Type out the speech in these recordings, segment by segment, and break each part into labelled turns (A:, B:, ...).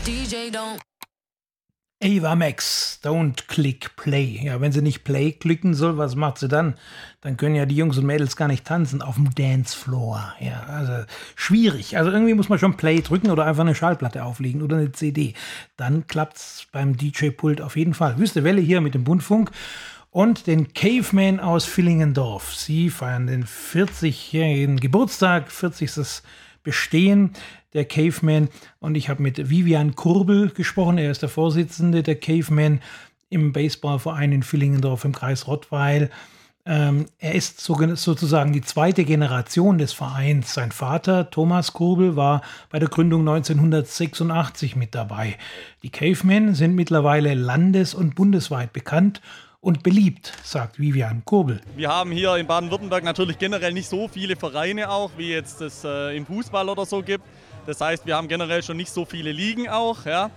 A: DJ don't.
B: Ava Max, don't click play. Ja, wenn sie nicht play klicken soll, was macht sie dann? Dann können ja die Jungs und Mädels gar nicht tanzen auf dem Dancefloor. Ja, also schwierig. Also irgendwie muss man schon Play drücken oder einfach eine Schallplatte auflegen oder eine CD. Dann klappt's beim DJ-Pult auf jeden Fall. Wüste Welle hier mit dem Bundfunk und den Caveman aus Villingendorf. Sie feiern den 40-jährigen Geburtstag, 40. Bestehen der Caveman, und ich habe mit Vivian Kurbel gesprochen. Er ist der Vorsitzende der Caveman im Baseballverein in Villingendorf im Kreis Rottweil. Er ist sozusagen die zweite Generation des Vereins. Sein Vater, Thomas Kurbel, war bei der Gründung 1986 mit dabei. Die Cavemen sind mittlerweile landes- und bundesweit bekannt und beliebt, sagt Vivian Kurbel.
C: Wir haben hier in Baden-Württemberg natürlich generell nicht so viele Vereine auch, wie jetzt es im Fußball oder so gibt. Das heißt, wir haben generell schon nicht so viele Ligen auch, ja.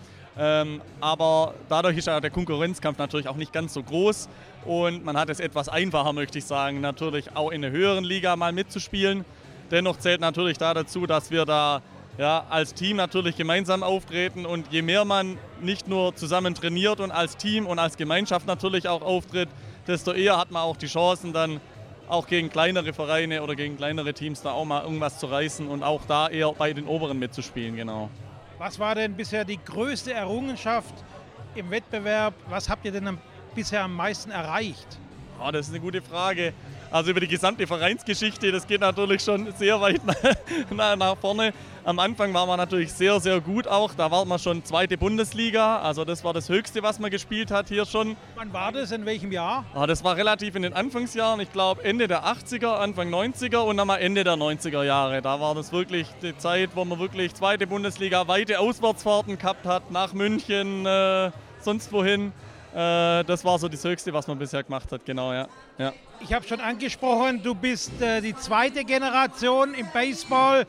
C: Aber dadurch ist ja der Konkurrenzkampf natürlich auch nicht ganz so groß und man hat es etwas einfacher, möchte ich sagen, natürlich auch in der höheren Liga mal mitzuspielen. Dennoch zählt natürlich da dazu, dass wir da als Team natürlich gemeinsam auftreten, und je mehr man nicht nur zusammen trainiert und als Team und als Gemeinschaft natürlich auch auftritt, desto eher hat man auch die Chancen, dann auch gegen kleinere Vereine oder gegen kleinere Teams da auch mal irgendwas zu reißen und auch da eher bei den Oberen mitzuspielen, genau.
D: Was war denn bisher die größte Errungenschaft im Wettbewerb? Was habt ihr denn bisher am meisten erreicht?
C: Oh, das ist eine gute Frage. Also über die gesamte Vereinsgeschichte, das geht natürlich schon sehr weit nach vorne. Am Anfang waren wir natürlich sehr, sehr gut auch. Da waren wir schon zweite Bundesliga. Also das war das Höchste, was man gespielt hat hier schon.
D: Wann war das? In welchem Jahr?
C: Das war relativ in den Anfangsjahren. Ich glaube Ende der 80er, Anfang 90er und dann mal Ende der 90er Jahre. Da war das wirklich die Zeit, wo man wirklich zweite Bundesliga, weite Auswärtsfahrten gehabt hat, nach München, sonst wohin. Das war so das Höchste, was man bisher gemacht hat, genau, ja.
D: Ich habe schon angesprochen, du bist die zweite Generation im Baseball.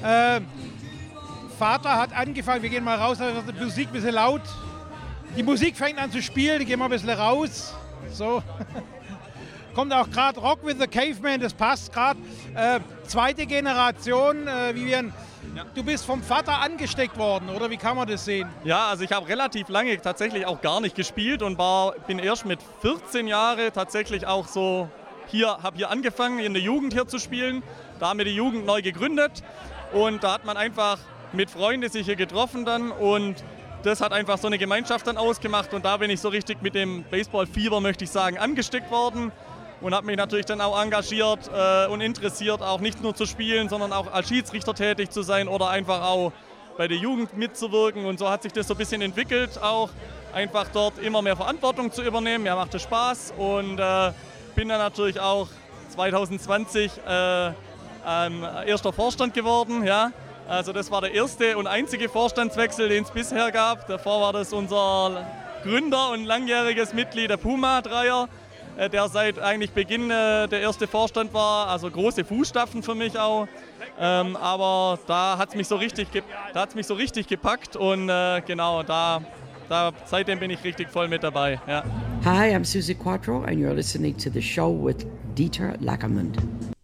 D: Vater hat angefangen, wir gehen mal raus, da wird die Musik ein bisschen laut. Die Musik fängt an zu spielen, die gehen wir ein bisschen raus. So. Kommt auch gerade Rock with the Caveman, das passt gerade. Zweite Generation, Vivian. Ja. Du bist vom Vater angesteckt worden, oder wie kann man das sehen?
C: Ja, also ich habe relativ lange tatsächlich auch gar nicht gespielt und bin erst mit 14 Jahren tatsächlich auch so habe hier angefangen, in der Jugend hier zu spielen. Da haben wir die Jugend neu gegründet und da hat man einfach mit Freunden sich hier getroffen dann, und das hat einfach so eine Gemeinschaft dann ausgemacht, und da bin ich so richtig mit dem Baseball-Fieber, möchte ich sagen, angesteckt worden. Und habe mich natürlich dann auch engagiert und interessiert, auch nicht nur zu spielen, sondern auch als Schiedsrichter tätig zu sein oder einfach auch bei der Jugend mitzuwirken. Und so hat sich das so ein bisschen entwickelt, auch einfach dort immer mehr Verantwortung zu übernehmen. Mir macht es Spaß, und bin dann natürlich auch 2020 erster Vorstand geworden. Ja. Also das war der erste und einzige Vorstandswechsel, den es bisher gab. Davor war das unser Gründer und langjähriges Mitglied, der Puma-Dreier, der seit eigentlich Beginn der erste Vorstand war, also große Fußstapfen für mich auch. Aber da hat es mich so richtig gepackt, und genau, seitdem bin ich richtig voll mit dabei. Ja.
E: Hi, I'm Susie Quattro and you're listening to the show with Dieter Lackermund.